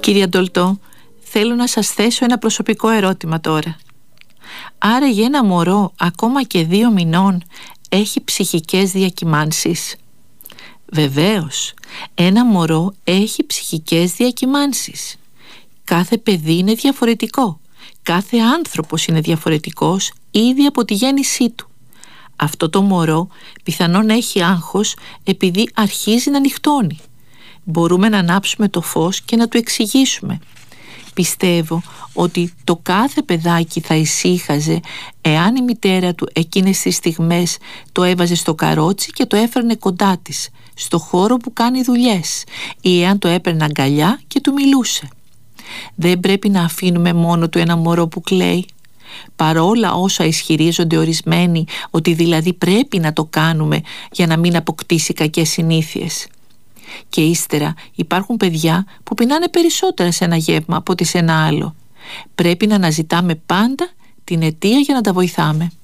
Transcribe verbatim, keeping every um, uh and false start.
Κύριε Ντολτό, θέλω να σας θέσω ένα προσωπικό ερώτημα τώρα. Άραγε ένα μωρό ακόμα και δύο μηνών έχει ψυχικές διακυμάνσεις? Βεβαίως, ένα μωρό έχει ψυχικές διακυμάνσεις. Κάθε παιδί είναι διαφορετικό. Κάθε άνθρωπος είναι διαφορετικός ήδη από τη γέννησή του. Αυτό το μωρό πιθανόν έχει άγχος επειδή αρχίζει να νυχτώνει. Μπορούμε να ανάψουμε το φως και να του εξηγήσουμε. Πιστεύω ότι το κάθε παιδάκι θα ησύχαζε εάν η μητέρα του εκείνες τις στιγμές το έβαζε στο καρότσι και το έφερνε κοντά της, στο χώρο που κάνει δουλειές, ή εάν το έπαιρνε αγκαλιά και του μιλούσε. Δεν πρέπει να αφήνουμε μόνο του ένα μωρό που κλαίει. Παρόλα όσα ισχυρίζονται ορισμένοι ότι δηλαδή πρέπει να το κάνουμε για να μην αποκτήσει κακές συνήθειες. Και ύστερα υπάρχουν παιδιά που πεινάνε περισσότερα σε ένα γεύμα από ότι σε ένα άλλο. Πρέπει να αναζητάμε πάντα την αιτία για να τα βοηθάμε.